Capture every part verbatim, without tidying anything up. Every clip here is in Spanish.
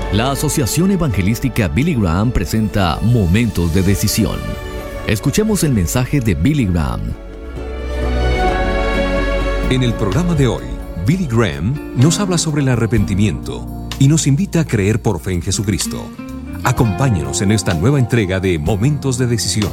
La Asociación Evangelística Billy Graham presenta Momentos de Decisión. Escuchemos el mensaje de Billy Graham. En el programa de hoy, Billy Graham nos habla sobre el arrepentimiento y nos invita a creer por fe en Jesucristo. Acompáñenos en esta nueva entrega de Momentos de Decisión.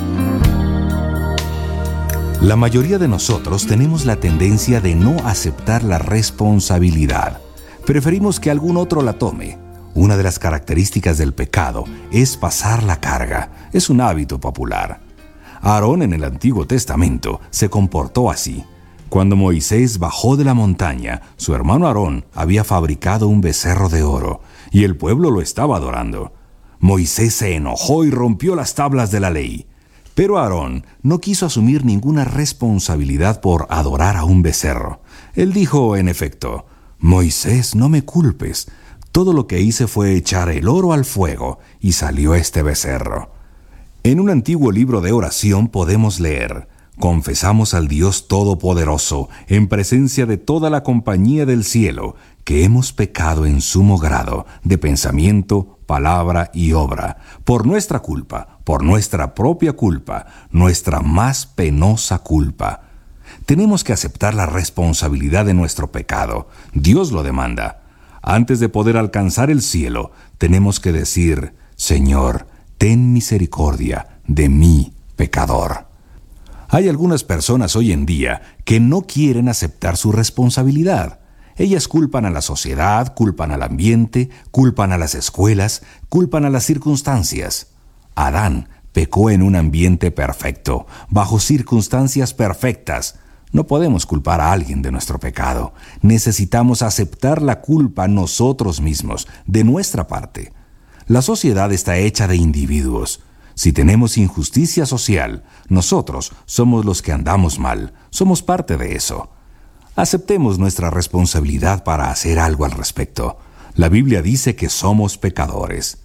La mayoría de nosotros tenemos la tendencia de no aceptar la responsabilidad. Preferimos que algún otro la tome. Una de las características del pecado es pasar la carga. Es un hábito popular. Aarón en el Antiguo Testamento se comportó así. Cuando Moisés bajó de la montaña, su hermano Aarón había fabricado un becerro de oro y el pueblo lo estaba adorando. Moisés se enojó y rompió las tablas de la ley. Pero Aarón no quiso asumir ninguna responsabilidad por adorar a un becerro. Él dijo, en efecto, «Moisés, no me culpes. Todo lo que hice fue echar el oro al fuego y salió este becerro». En un antiguo libro de oración podemos leer, «Confesamos al Dios Todopoderoso, en presencia de toda la compañía del cielo, que hemos pecado en sumo grado de pensamiento, palabra y obra, por nuestra culpa, por nuestra propia culpa, nuestra más penosa culpa». Tenemos que aceptar la responsabilidad de nuestro pecado. Dios lo demanda. Antes de poder alcanzar el cielo, tenemos que decir, «Señor, ten misericordia de mí, pecador». Hay algunas personas hoy en día que no quieren aceptar su responsabilidad. Ellas culpan a la sociedad, culpan al ambiente, culpan a las escuelas, culpan a las circunstancias. Adán pecó en un ambiente perfecto, bajo circunstancias perfectas. No podemos culpar a alguien de nuestro pecado. Necesitamos aceptar la culpa nosotros mismos, de nuestra parte. La sociedad está hecha de individuos. Si tenemos injusticia social, nosotros somos los que andamos mal. Somos parte de eso. Aceptemos nuestra responsabilidad para hacer algo al respecto. La Biblia dice que somos pecadores.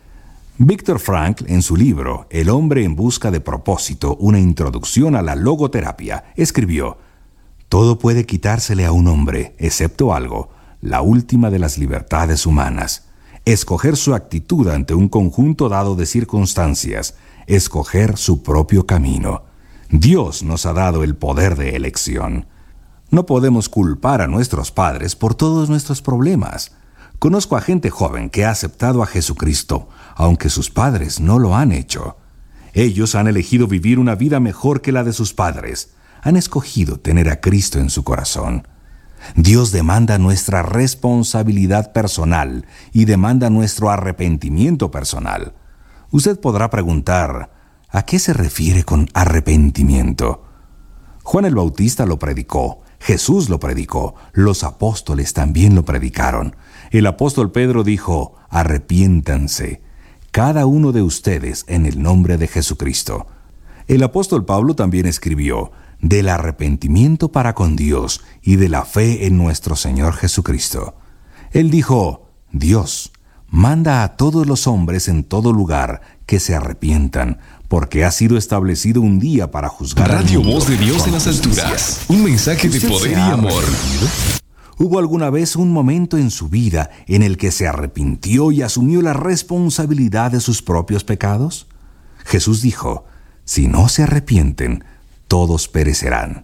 Viktor Frankl, en su libro El hombre en busca de propósito, una introducción a la logoterapia, escribió: «Todo puede quitársele a un hombre, excepto algo, la última de las libertades humanas. Escoger su actitud ante un conjunto dado de circunstancias, escoger su propio camino. Dios nos ha dado el poder de elección. No podemos culpar a nuestros padres por todos nuestros problemas. Conozco a gente joven que ha aceptado a Jesucristo, aunque sus padres no lo han hecho. Ellos han elegido vivir una vida mejor que la de sus padres. Han escogido tener a Cristo en su corazón. Dios demanda nuestra responsabilidad personal y demanda nuestro arrepentimiento personal. Usted podrá preguntar, ¿a qué se refiere con arrepentimiento? Juan el Bautista lo predicó, Jesús lo predicó, los apóstoles también lo predicaron. El apóstol Pedro dijo, arrepiéntanse, cada uno de ustedes en el nombre de Jesucristo. El apóstol Pablo también escribió, del arrepentimiento para con Dios y de la fe en nuestro Señor Jesucristo. Él dijo, Dios manda a todos los hombres en todo lugar que se arrepientan, porque ha sido establecido un día para juzgar al Radio mundo Voz de Dios con en las justicia. alturas. Un mensaje de ¿Usted poder se y ha amor. arrepentido? ¿Hubo alguna vez un momento en su vida en el que se arrepintió y asumió la responsabilidad de sus propios pecados? Jesús dijo, si no se arrepienten, todos perecerán.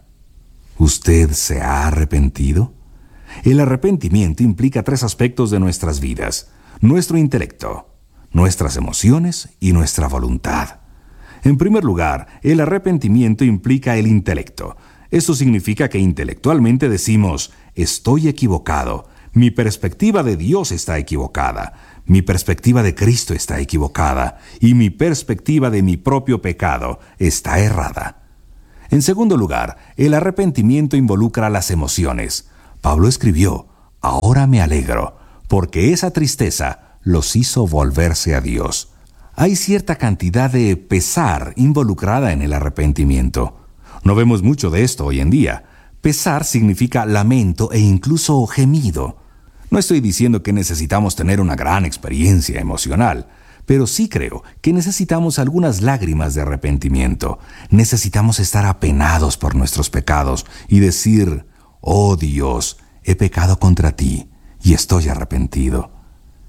¿Usted se ha arrepentido? El arrepentimiento implica tres aspectos de nuestras vidas: nuestro intelecto, nuestras emociones y nuestra voluntad. En primer lugar, el arrepentimiento implica el intelecto. Esto significa que intelectualmente decimos, estoy equivocado, mi perspectiva de Dios está equivocada, mi perspectiva de Cristo está equivocada y mi perspectiva de mi propio pecado está errada. En segundo lugar, el arrepentimiento involucra las emociones. Pablo escribió, ahora me alegro, porque esa tristeza los hizo volverse a Dios. Hay cierta cantidad de pesar involucrada en el arrepentimiento. No vemos mucho de esto hoy en día. Pesar significa lamento e incluso gemido. No estoy diciendo que necesitamos tener una gran experiencia emocional, pero sí creo que necesitamos algunas lágrimas de arrepentimiento. Necesitamos estar apenados por nuestros pecados y decir, oh Dios, he pecado contra ti y estoy arrepentido.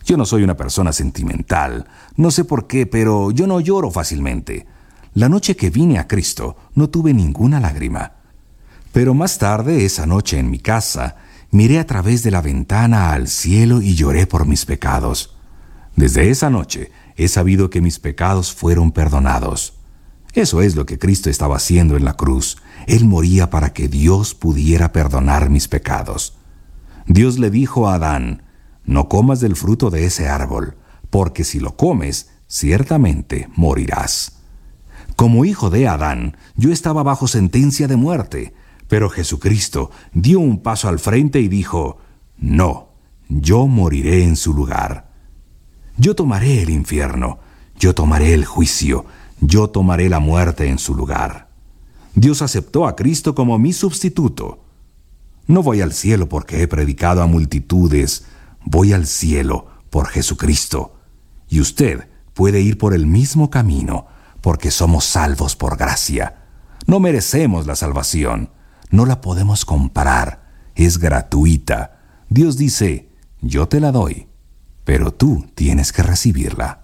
Yo no soy una persona sentimental, no sé por qué, pero yo no lloro fácilmente. La noche que vine a Cristo no tuve ninguna lágrima. Pero más tarde, esa noche en mi casa, miré a través de la ventana al cielo y lloré por mis pecados. Desde esa noche he sabido que mis pecados fueron perdonados. Eso es lo que Cristo estaba haciendo en la cruz. Él moría para que Dios pudiera perdonar mis pecados. Dios le dijo a Adán: no comas del fruto de ese árbol, porque si lo comes, ciertamente morirás. Como hijo de Adán, yo estaba bajo sentencia de muerte, pero Jesucristo dio un paso al frente y dijo: no, yo moriré en su lugar. Yo tomaré el infierno, yo tomaré el juicio, yo tomaré la muerte en su lugar. Dios aceptó a Cristo como mi sustituto. No voy al cielo porque he predicado a multitudes, voy al cielo por Jesucristo. Y usted puede ir por el mismo camino, porque somos salvos por gracia. No merecemos la salvación, no la podemos comprar, es gratuita. Dios dice: yo te la doy, pero tú tienes que recibirla.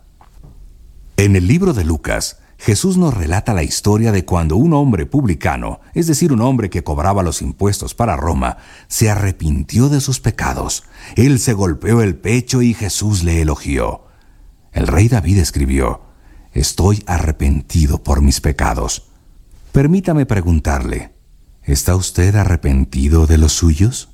En el libro de Lucas, Jesús nos relata la historia de cuando un hombre publicano, es decir, un hombre que cobraba los impuestos para Roma, se arrepintió de sus pecados. Él se golpeó el pecho y Jesús le elogió. El rey David escribió: estoy arrepentido por mis pecados. Permítame preguntarle, ¿está usted arrepentido de los suyos?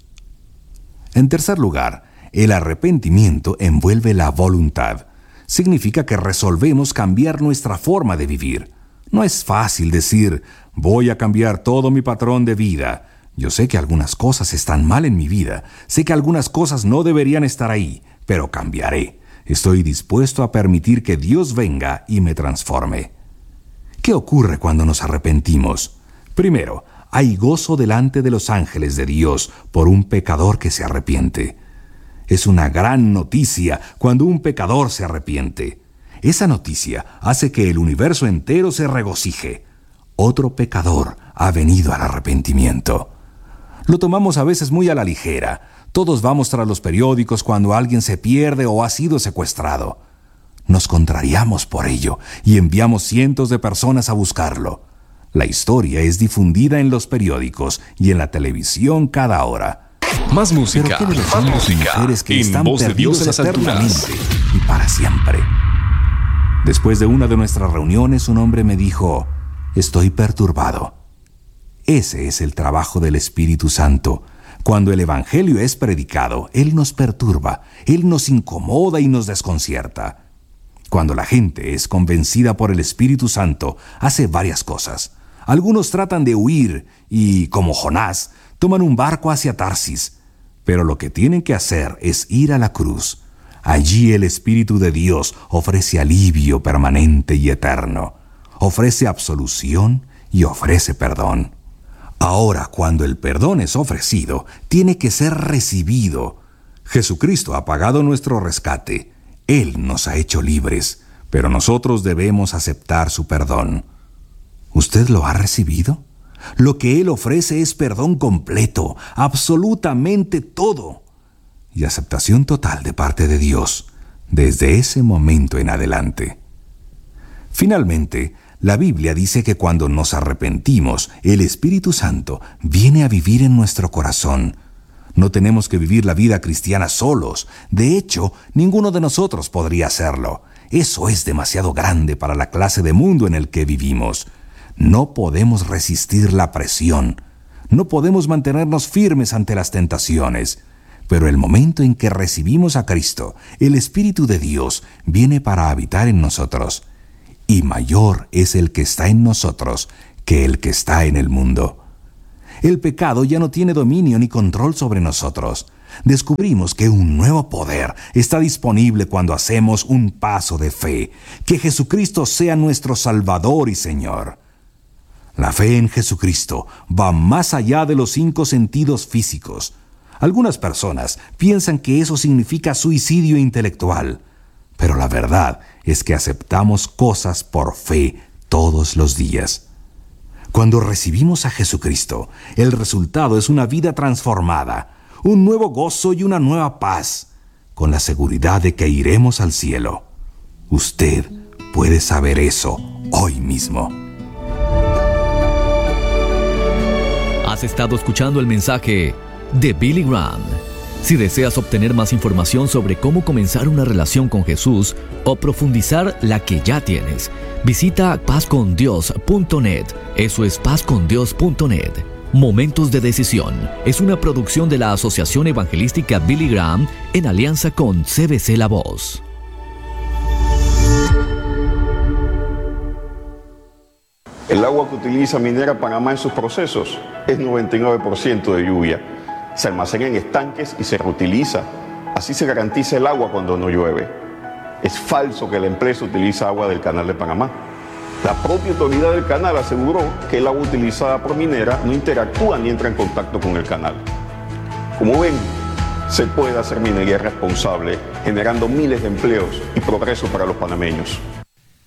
En tercer lugar, el arrepentimiento envuelve la voluntad. Significa que resolvemos cambiar nuestra forma de vivir. No es fácil decir: voy a cambiar todo mi patrón de vida. Yo sé que algunas cosas están mal en mi vida, sé que algunas cosas no deberían estar ahí, pero cambiaré. Estoy dispuesto a permitir que Dios venga y me transforme. ¿Qué ocurre cuando nos arrepentimos? Primero, hay gozo delante de los ángeles de Dios por un pecador que se arrepiente. Es una gran noticia cuando un pecador se arrepiente. Esa noticia hace que el universo entero se regocije. Otro pecador ha venido al arrepentimiento. Lo tomamos a veces muy a la ligera. Todos vamos tras los periódicos cuando alguien se pierde o ha sido secuestrado. Nos contrariamos por ello y enviamos cientos de personas a buscarlo. La historia es difundida en los periódicos y en la televisión cada hora. Más música, Pero ¿qué de los más hombres y música, mujeres que en están voz de Dios en perdidos las alturas. eternamente y para siempre? Después de una de nuestras reuniones, un hombre me dijo: estoy perturbado. Ese es el trabajo del Espíritu Santo. Cuando el Evangelio es predicado, Él nos perturba, Él nos incomoda y nos desconcierta. Cuando la gente es convencida por el Espíritu Santo, hace varias cosas. Algunos tratan de huir y, como Jonás, toman un barco hacia Tarsis. Pero lo que tienen que hacer es ir a la cruz. Allí el Espíritu de Dios ofrece alivio permanente y eterno. Ofrece absolución y ofrece perdón. Ahora, cuando el perdón es ofrecido, tiene que ser recibido. Jesucristo ha pagado nuestro rescate. Él nos ha hecho libres, pero nosotros debemos aceptar su perdón. ¿Usted lo ha recibido? Lo que Él ofrece es perdón completo, absolutamente todo, y aceptación total de parte de Dios, desde ese momento en adelante. Finalmente, la Biblia dice que cuando nos arrepentimos, el Espíritu Santo viene a vivir en nuestro corazón. No tenemos que vivir la vida cristiana solos. De hecho, ninguno de nosotros podría hacerlo. Eso es demasiado grande para la clase de mundo en el que vivimos. No podemos resistir la presión. No podemos mantenernos firmes ante las tentaciones. Pero el momento en que recibimos a Cristo, el Espíritu de Dios viene para habitar en nosotros. Y mayor es el que está en nosotros que el que está en el mundo. El pecado ya no tiene dominio ni control sobre nosotros. Descubrimos que un nuevo poder está disponible cuando hacemos un paso de fe, que Jesucristo sea nuestro Salvador y Señor. La fe en Jesucristo va más allá de los cinco sentidos físicos. Algunas personas piensan que eso significa suicidio intelectual, pero la verdad es que aceptamos cosas por fe todos los días. Cuando recibimos a Jesucristo, el resultado es una vida transformada, un nuevo gozo y una nueva paz. con la seguridad de que iremos al cielo. Usted puede saber eso hoy mismo. Has estado escuchando el mensaje de Billy Graham. Si deseas obtener más información sobre cómo comenzar una relación con Jesús o profundizar la que ya tienes, visita paz con dios punto net. Eso es paz con dios punto net. Momentos de Decisión es una producción de la Asociación Evangelística Billy Graham en alianza con C B C La Voz. El agua que utiliza Minera Panamá en sus procesos es noventa y nueve por ciento de lluvia. Se almacena en estanques y se reutiliza. Así se garantiza el agua cuando no llueve. Es falso que la empresa utiliza agua del Canal de Panamá. La propia autoridad del canal aseguró que el agua utilizada por Minera no interactúa ni entra en contacto con el canal. Como ven, se puede hacer minería responsable, generando miles de empleos y progreso para los panameños.